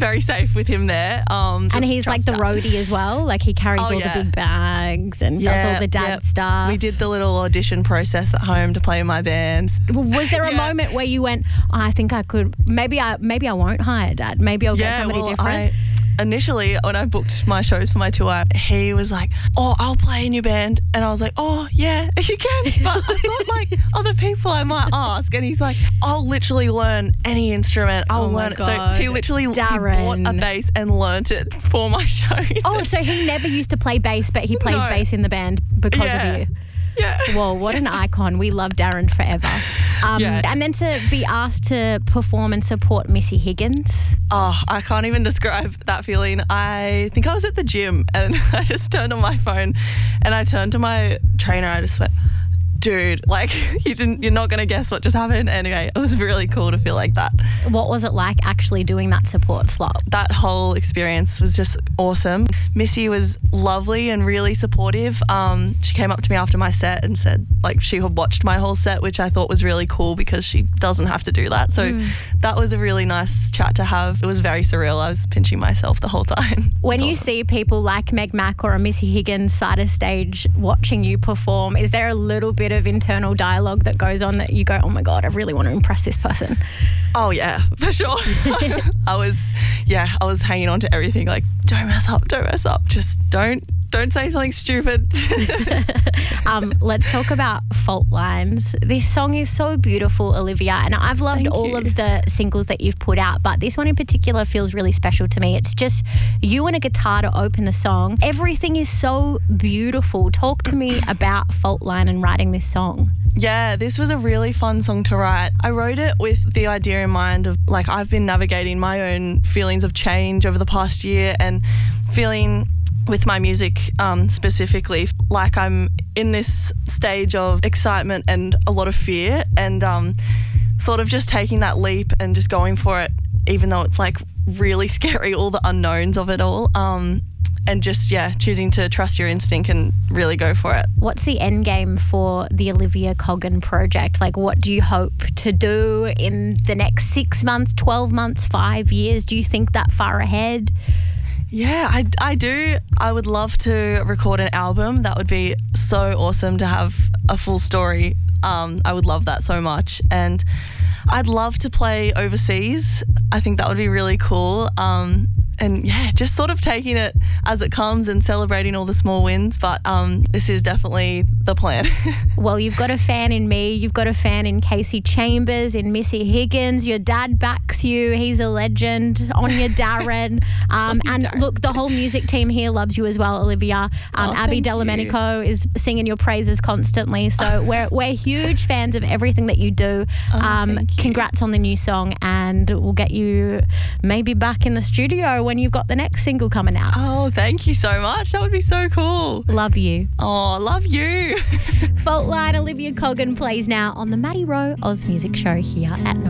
very safe with him there. And he's like the roadie as well. Like he carries all the big bags and does all the dad stuff. We did the little audition process at home to play in my band. Was there a moment where you went, I think I could, maybe I won't hire Dad. Maybe I'll get somebody different? Initially, when I booked my shows for my tour, he was like, oh, I'll play in your band. And I was like, oh, yeah, you can. But I thought, like, other people I might ask. And he's like, I'll literally learn any instrument. I'll learn it. So he literally he bought a bass and learnt it for my shows. Oh, so he never used to play bass, but he plays bass in the band because of you. Yeah. Well, what an icon. We love Darren forever. And then to be asked to perform and support Missy Higgins. Oh, I can't even describe that feeling. I think I was at the gym and I just turned on my phone and I turned to my trainer. I just went, dude, like you're not going to guess what just happened. Anyway, it was really cool to feel like that. What was it like actually doing that support slot? That whole experience was just awesome. Missy was lovely and really supportive. She came up to me after my set and said like she had watched my whole set, which I thought was really cool because she doesn't have to do that. So that was a really nice chat to have. It was very surreal. I was pinching myself the whole time. When you see people like Meg Mac or a Missy Higgins side of stage watching you perform, is there a little bit of internal dialogue that goes on that you go, oh my God, I really want to impress this person? Oh yeah, for sure. I was hanging on to everything like, don't mess up, just don't say something stupid. Let's talk about Fault Lines. This song is so beautiful, Olivia, and I've loved all of the singles that you've put out, but this one in particular feels really special to me. It's just you and a guitar to open the song. Everything is so beautiful. Talk to me about Fault Line and writing this song. Yeah, this was a really fun song to write. I wrote it with the idea in mind of like I've been navigating my own feelings of change over the past year and feeling with my music specifically like I'm in this stage of excitement and a lot of fear and sort of just taking that leap and just going for it even though it's like really scary, all the unknowns of it all. And just, choosing to trust your instinct and really go for it. What's the end game for the Olivia Coggan project? Like, what do you hope to do in the next 6 months, 12 months, 5 years? Do you think that far ahead? Yeah, I do. I would love to record an album. That would be so awesome to have a full story. I would love that so much. And I'd love to play overseas. I think that would be really cool. And just sort of taking it as it comes and celebrating all the small wins. But this is definitely the plan. Well, you've got a fan in me. You've got a fan in Casey Chambers, in Missy Higgins. Your dad backs you. He's a legend. On your Darren. And look, the whole music team here loves you as well, Olivia. Abby Delomenico is singing your praises constantly. So we're huge fans of everything that you do. Congrats on the new song, and we'll get you maybe back in the studio when you've got the next single coming out. Oh, thank you so much. That would be so cool. Love you. Oh, love you. Fault Line, Olivia Coggan plays now on the Maddie Rowe Oz Music Show here at